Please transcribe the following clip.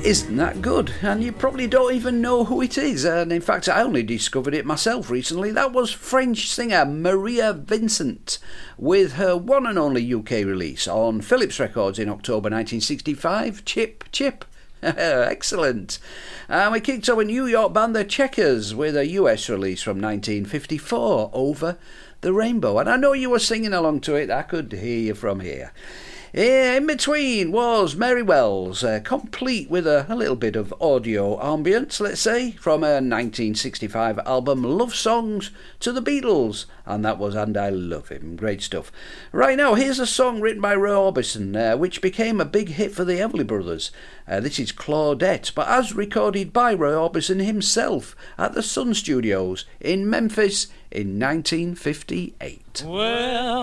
Isn't that good? And you probably don't even know who it is. And in fact, I only discovered it myself recently. That was French singer Maria Vincent with her one and only UK release on Philips Records in October 1965, Chip Chip. Excellent. And we kicked off a New York band, The Checkers, with a US release from 1954, Over the Rainbow. And I know you were singing along to it. I could hear you from here. In between was Mary Wells, complete with a little bit of audio ambience, let's say, from her 1965 album Love Songs to the Beatles, and that was And I Love Him. Great stuff. Right now, here's a song written by Roy Orbison, which became a big hit for the Everly Brothers. This is Claudette, but as recorded by Roy Orbison himself at the Sun Studios in Memphis in 1958. Well,